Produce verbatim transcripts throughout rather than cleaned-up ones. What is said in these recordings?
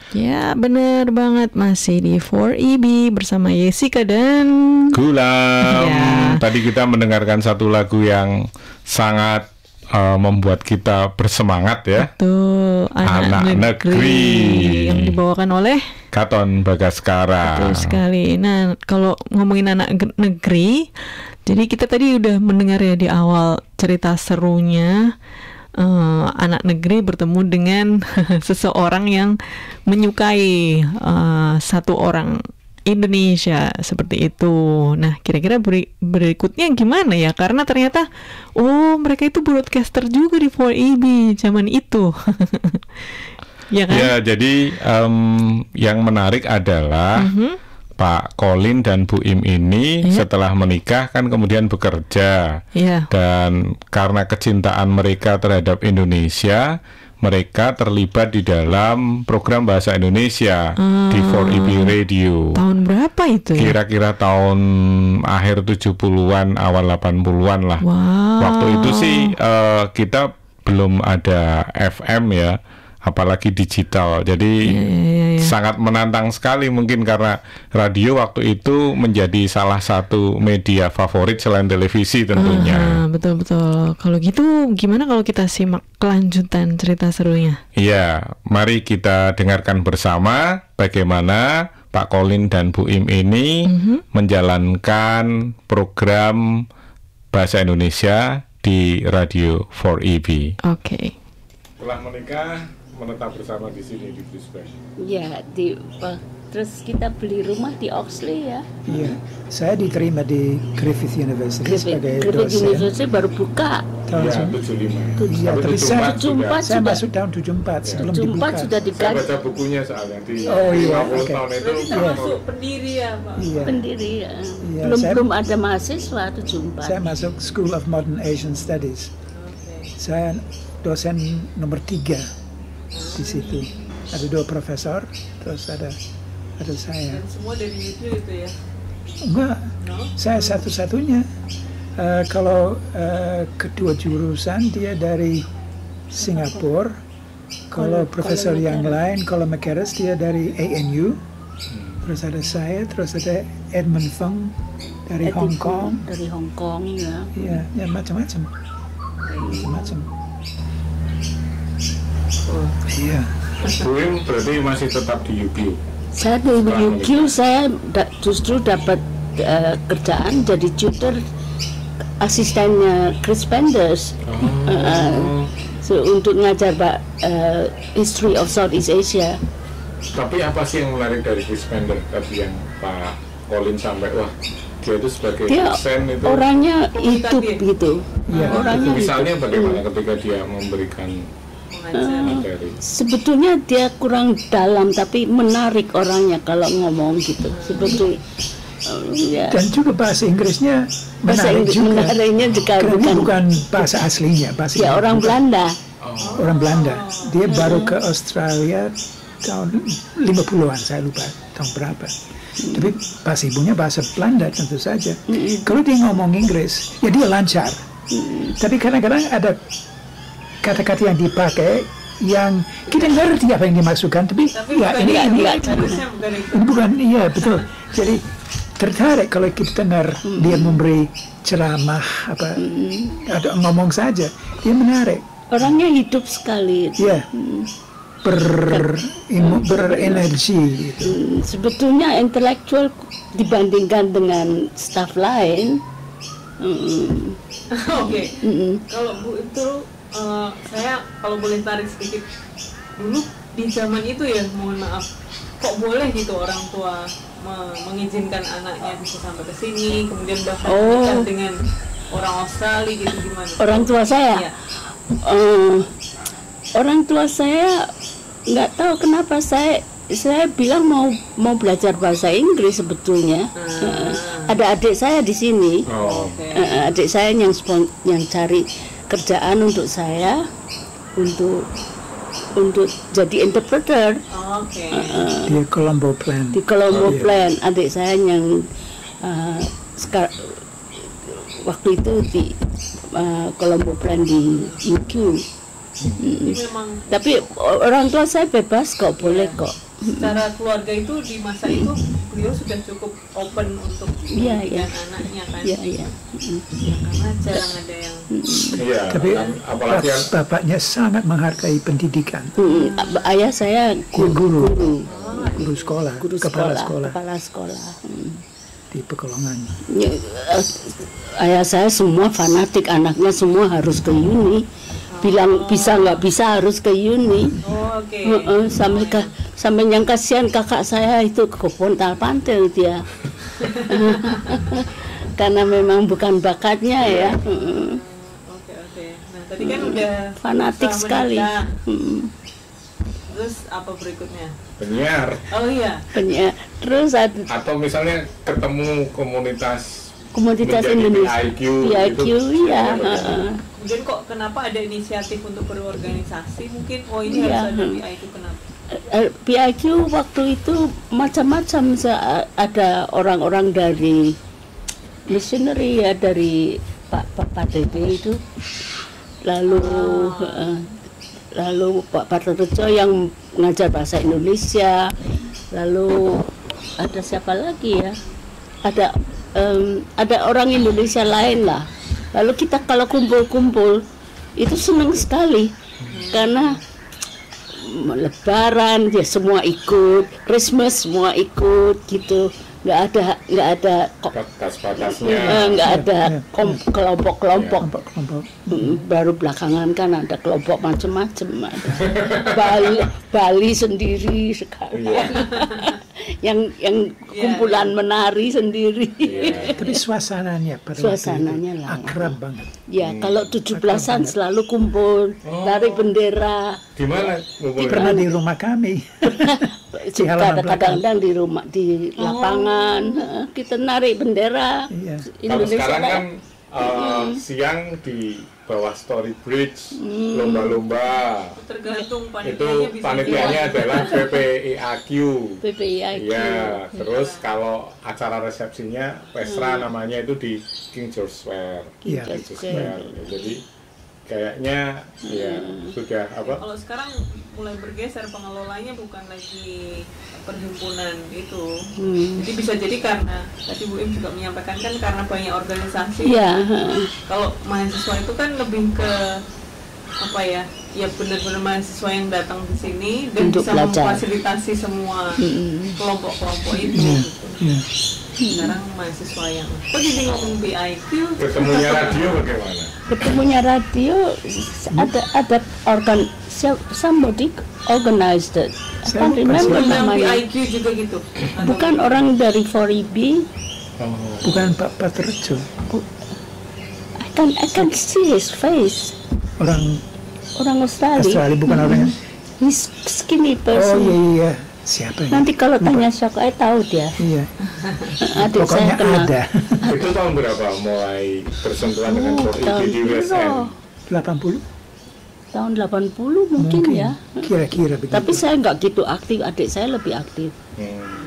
Ya, bener banget, masih di four E B bersama Jessica dan Gulam. Ya. Tadi kita mendengarkan satu lagu yang sangat uh, membuat kita bersemangat ya. Betul, Anak, Anak Negeri, Negeri yang dibawakan oleh Katon Bagaskara. Betul sekali. Nah, kalau ngomongin anak negeri, jadi kita tadi udah mendengar ya di awal cerita serunya. Uh, anak negeri bertemu dengan seseorang yang menyukai uh, satu orang Indonesia seperti itu. Nah, kira-kira beri, berikutnya gimana ya? Karena ternyata, oh mereka itu broadcaster juga di four E B zaman itu. Ya kan? Ya, jadi um, yang menarik adalah uh-huh. Pak Colin dan Bu Im ini yeah. setelah menikah kan kemudian bekerja yeah. dan karena kecintaan mereka terhadap Indonesia, mereka terlibat di dalam program bahasa Indonesia uh, di four E B Radio. Tahun berapa itu ya? Kira-kira tahun akhir tujuh puluhan awal delapan puluhan lah. Wow. Waktu itu sih uh, kita belum ada F M ya, apalagi digital. Jadi yeah, yeah, yeah, yeah. sangat menantang sekali mungkin karena radio waktu itu menjadi salah satu media favorit selain televisi tentunya. Uh, betul betul. Kalau gitu gimana kalau kita simak kelanjutan cerita serunya? Iya, mari kita dengarkan bersama bagaimana Pak Colin dan Bu Im ini uh-huh. menjalankan program bahasa Indonesia di radio four E B. Oke. Okay. Setelah menikah menetap bersama di sini di Brisbane. Ya, di uh, terus kita beli rumah di Oxley ya. Iya, saya diterima di Griffith University Griffith, sebagai Griffith dosen. University baru buka. Tahun ya, tujuh puluh lima. Iya, tapi saya, tujuh puluh empat saya sudah, masuk tahun tujuh puluh empat ya. sebelum tujuh puluh empat dibuka. sudah Saya diganti. baca bukunya soalnya di oh, iya, lima puluh okay. tahun itu. Termasuk pendiri ya, Pak. Iya. Pendiri ya. Iya, belum saya, belum ada mahasiswa tujuh puluh empat. Saya masuk School of Modern Asian Studies. Okay. Saya dosen nomor tiga di situ. Ada dua profesor, terus ada ada saya. Dan semua dari itu itu ya? Enggak, no? Saya satu-satunya. Uh, kalau uh, kedua jurusan dia dari Singapura. Kalau profesor yang lain, kalau McCarus dia dari A N U. Terus ada saya, terus ada Edmund Feng dari Hong Kong. Dari Hong Kong ya. Iya, ya macam-macam. Macam-macam. Oh. Iya. Bu Im berarti masih tetap di U Q. Saya di U Q saya da, justru dapat uh, kerjaan jadi tutor asistennya Chris Penders. Oh. Uh, so, untuk ngajar Pak uh, History of Southeast Asia. Tapi apa sih yang menarik dari Chris Penders tadi yang Pak Colin sampai wah dia itu sebagai dia dosen itu orangnya hidup gitu. Ya. Orangnya misalnya hidup. bagaimana ketika dia memberikan Uh, sebetulnya dia kurang dalam tapi menarik orangnya kalau ngomong gitu sebetulnya uh, ya. Dan juga bahasa Inggrisnya bahasa menarik Inggris juga. menariknya juga bukan, bukan bahasa aslinya bahasa ya orang Belanda. Oh. Orang Belanda dia baru ke Australia tahun lima puluhan saya lupa tahun berapa. Hmm. Tapi bahasa ibunya bahasa Belanda tentu saja. Hmm. Kalau dia ngomong Inggris ya dia lancar. Hmm. Tapi kadang-kadang ada kata-kata yang dipakai yang kita ngerti apa yang dimaksudkan, tapi, tapi ya ini ini, ini, ini bukan iya betul. Jadi tertarik kalau kita dengar hmm. dia memberi ceramah apa hmm. ada ngomong saja dia menarik. Orangnya hidup sekali. Iya. Hmm. Ber imu, berenergi. Gitu. Hmm. Sebetulnya intelektual dibandingkan dengan staf lain. Hmm. Oke. Okay. Hmm. Kalau Bu itu Uh, saya kalau boleh tarik sedikit dulu di zaman itu ya, mohon maaf, kok boleh gitu orang tua me- mengizinkan anaknya bisa sampai ke sini, kemudian bahkan oh. dengan orang Australia gitu gimana? Orang tua saya, ya. uh, orang tua saya nggak tahu kenapa saya saya bilang mau mau belajar bahasa Inggris sebetulnya. Hmm. Uh, ada adik saya di sini, oh. uh, adik saya yang spon- yang cari kerjaan untuk saya untuk untuk jadi interpreter. Oh, okay. uh, di Colombo Plan. Di Colombo oh, iya. Plan, adik saya yang uh, sekar- waktu itu di uh, Colombo Plan di U Q. Hmm. Memang. Tapi orang tua saya bebas kok, boleh kok. secara keluarga itu di masa itu beliau sudah cukup open untuk Iya, iya. dengan anaknya kan. Iya, iya. Mm. Ya, karena jarang ada yang Iya, Tapi kan, apalagi yang bapaknya sangat menghargai pendidikan. Mm, Ayah saya Dia guru, guru, guru sekolah, guru kepala sekolah, sekolah kepala sekolah. Mm. di Pekalongan. Ya, eh, ayah saya semua fanatik, anaknya semua harus ke uni. Bilang bisa nggak bisa harus ke uni. oh, oke. Heeh, sampai ka, sampai yang kasihan kakak saya itu ke Pontal-Pantil dia. Karena memang bukan bakatnya ya. Heeh. Oke, oke. Nah, tadi kan udah Fanatik usaha sekali. menikah. Mm. Terus apa berikutnya? penyiar Oh iya. Penye- Terus ada atau misalnya ketemu komunitas komunitas menjadi Indonesia. P I Q, P I Q, itu iya. gimana? heeh. Mungkin kok kenapa ada inisiatif untuk berorganisasi? Mungkin oh ini Iya, harus ada hmm. P I Q kenapa? Eh, P I Q waktu itu macam-macam, se- ada orang-orang dari missionary ya, dari Pak Pak Pak D B itu, lalu eh, lalu Pak Partorejo yang ngajar bahasa Indonesia, lalu ada siapa lagi ya, ada em, ada orang Indonesia lain lah. Lalu kita kalau kumpul-kumpul itu senang sekali karena Lebaran ya semua ikut, Christmas semua ikut gitu, nggak ada nggak ada kok batas-batasnya. eh, nggak ada Iya, kom- kelompok-kelompok. Kelompok-kelompok. Mm, baru belakangan kan ada kelompok macam-macam, ada Bali, Bali sendiri sekarang, Iya. yang yang kumpulan menari sendiri. Iya. Tapi suasananya pada Suasananya waktu itu lain. akrab banget. Ya kalau tujuh belasan selalu kumpul, Oh. tarik bendera. Di mana ngumpulnya? Pernah di rumah kami. Di halaman belakang. Kadang-kadang di rumah, di lapangan, eh, kita narik bendera Iya. Kalau Indonesia. sekarang kan Pak. uh, siang di bawah Story Bridge, Hmm. lomba-lomba. Tergantung Itu panitianya bisa panitianya juga. adalah V P I A Q. P P I A Q. Iya, terus kalau acara resepsinya Pesra Hmm. namanya itu di King George Square. Iya. King George Square. Jadi kayaknya ya Hmm. sudah apa? Kalau sekarang mulai bergeser, pengelolanya bukan lagi perhimpunan itu. Hmm. Jadi bisa jadi karena tadi Bu Im juga menyampaikan kan karena banyak organisasi. Iya, heeh. Kalau mahasiswa itu kan lebih ke apa ya? Ya benar-benar mahasiswa yang datang di sini dan Untuk bisa belajar. memfasilitasi semua Mm-mm. kelompok-kelompok itu. Iya. gitu. Iya. Sekarang mahasiswa yang kok jadi ngomong P I Q? Ketemunya radio bagaimana? Ketemunya radio, ada ada organ somebody organized it. I Saya can't lupa remember Undang P namanya. I Q juga gitu? Atau- Bukan orang dari four E B. Oh. Bukan Pak Partorejo. I can I can see his face. Orang Orang Australia. Australia, bukan orang. He's skinny Oh person. iya iya. Siapa ya? Nanti kalau tanya siapa, saya tahu dia. Iya. Adik Pokoknya saya kenal. ada. Itu tahun berapa mulai bersentuhan dengan Oh, Four E B tahun di U S N? berapa? delapan puluh Tahun delapan puluh mungkin, ya. Kira-kira begitu. Tapi saya nggak gitu aktif, adik saya lebih aktif. Hmm.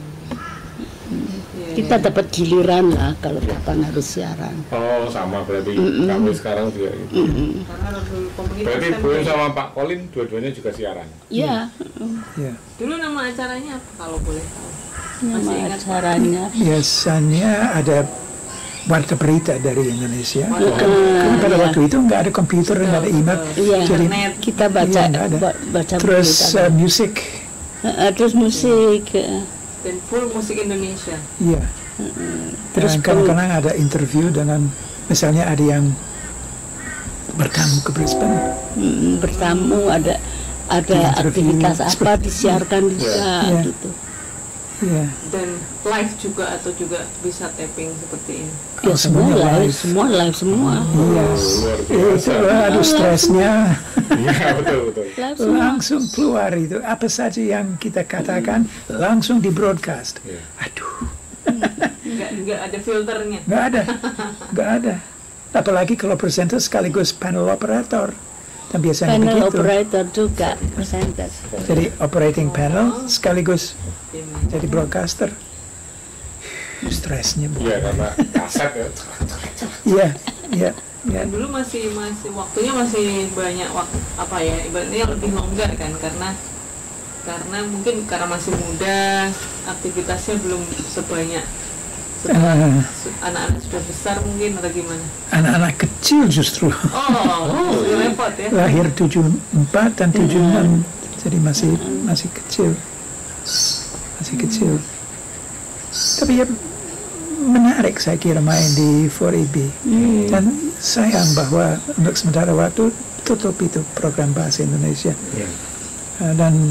Iya, Kita dapat giliran lah kalau kapan harus siaran. Oh sama berarti kamu sekarang juga gitu. karena dulu komunitas Berarti kan Bu Im kayak- sama Pak Colin dua-duanya juga siaran. Iya, Ya. dulu nama acaranya apa kalau boleh tahu? nama Masih ingat? acaranya. Biasanya ada warta berita dari Indonesia. Warta Karena pada iya. waktu itu nggak ada komputer, nggak ada email. Iya, Jadi kita baca Iya, nggak ada. ba- baca terus berita. uh, musik. Eh, terus musik. eh, Dan full musik Indonesia. Iya. Terus Dan kadang-kadang ada interview dengan misalnya ada yang bertamu ke Brisbane. mm, bertamu, ada ada Interview. aktivitas apa disiarkan juga Iya. gitu. Iya. Dan live juga atau juga bisa tapping seperti ini. Ya Oh, semua semuanya live, live. semua live semua. Iya. Luar Itu biasa. aduh stresnya Iya betul betul. Live semua. langsung keluar itu apa saja yang kita katakan langsung di broadcast. Iya. Aduh, Nggak nggak ada filternya. nggak ada, nggak ada. Apalagi kalau presenter sekaligus panel operator. Dan biasanya Panel begitu. operator juga presenter. Jadi operating panel sekaligus Ini. jadi broadcaster. Stresnya bu. Iya karena kaset ya. Iya, iya, iya. Dan dulu masih masih waktunya masih banyak waktu apa ya ibaratnya lebih longgar kan karena karena mungkin karena masih muda, aktivitasnya belum sebanyak Uh, anak-anak sudah besar mungkin atau gimana? Anak-anak kecil justru. Oh, oh repot ya. Lahir tujuh empat dan tujuh enam, jadi masih masih kecil, masih kecil. Tapi ya menarik saya kira main di four E B. Hmm. Dan sayang bahwa untuk sementara waktu tutup itu program bahasa Indonesia. Yeah. Uh, dan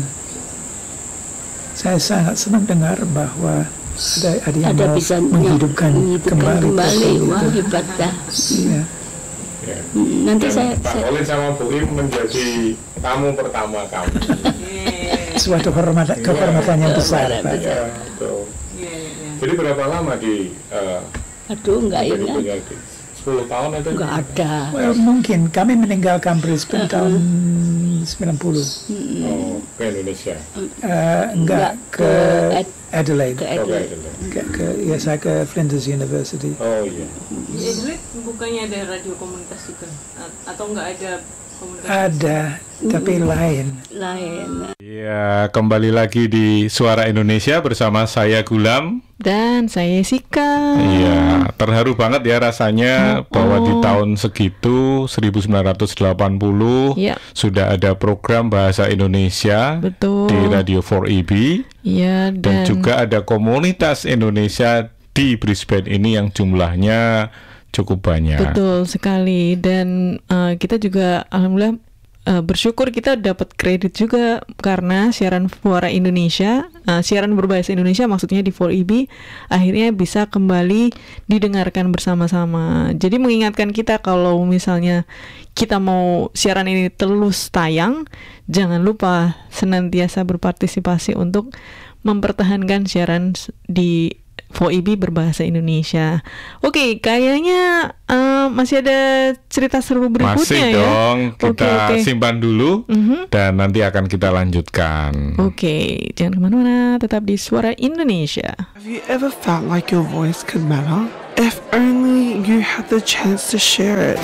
saya sangat senang dengar bahwa ada, ada yang ada mau bisa menghidupkan, menghidupkan kembali, kembali. Wah itu. hebat dah. Iya. Ya. Nanti Dan saya, Pak saya Olin sama Bu Im menjadi tamu pertama kami. Suatu hormat, kehormatan yang besar, ya, Pak. Ya, betul. Ya, ya. Jadi berapa lama di uh, aduh enggak ingat sepuluh tahun atau enggak ada. Well, mungkin kami meninggalkan Brisbane tahun sembilan puluh. Oh, ke Indonesia? Uh, enggak, ke, ke Adelaide. Ke Adelaide. Ke, ke, ya saya ke Flinders University. Oh iya. Di Adelaide bukannya ada radio komunitas juga? Atau enggak ada komunitas? Ada, tapi mm. lain. Lain. Ya, kembali lagi di Suara Indonesia bersama saya Gulam. Dan saya Sika. Iya, terharu banget ya rasanya oh, bahwa oh. di tahun segitu seribu sembilan ratus delapan puluh ya. Sudah ada program bahasa Indonesia. Betul. Di Radio four E B. Iya, dan, dan juga ada komunitas Indonesia di Brisbane ini yang jumlahnya cukup banyak. Betul sekali, dan uh, kita juga alhamdulillah uh, bersyukur kita dapat kredit juga karena siaran Suara Indonesia, uh, siaran berbahasa Indonesia maksudnya di four E B akhirnya bisa kembali didengarkan bersama-sama. Jadi mengingatkan kita kalau misalnya kita mau siaran ini terus tayang, jangan lupa senantiasa berpartisipasi untuk mempertahankan siaran di four E B berbahasa Indonesia. Oke, kayaknya uh, masih ada cerita seru berikutnya. Masih ya. dong, kita okay, okay. simpan dulu mm-hmm. dan nanti akan kita lanjutkan. Oke, okay, jangan kemana-mana, tetap di Suara Indonesia. Have you ever felt like your voice could matter? If only you had the chance to share it.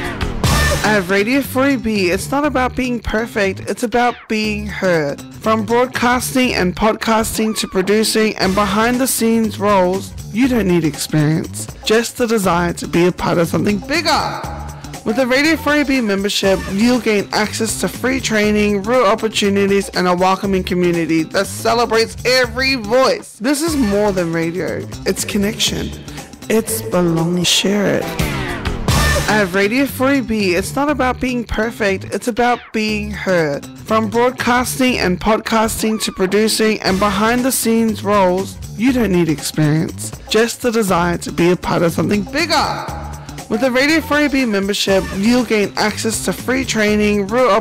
At Radio four E B, it's not about being perfect, it's about being heard. From broadcasting and podcasting to producing and behind-the-scenes roles, you don't need experience, just the desire to be a part of something bigger. With the Radio four E B membership, you'll gain access to free training, real opportunities, and a welcoming community that celebrates every voice. This is more than radio, it's connection, it's belonging. Share it. At Radio four E B, it's not about being perfect, it's about being heard. From broadcasting and podcasting to producing and behind-the-scenes roles, you don't need experience, just the desire to be a part of something bigger. With the Radio four E B membership, you'll gain access to free training, real